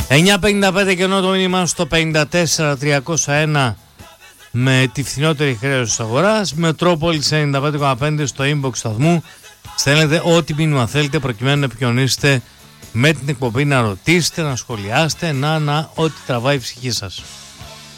9.55 και ενώ το μήνυμα στο 54.301 με τη φθηνότερη χρέωση της αγοράς. Μετρόπολης 95,5 στο inbox σταθμού. Στέλνετε ό,τι μήνυμα θέλετε προκειμένου να επικοινωνήσετε με την εκπομπή, να ρωτήσετε, να σχολιάσετε, ό,τι τραβάει η ψυχή σας.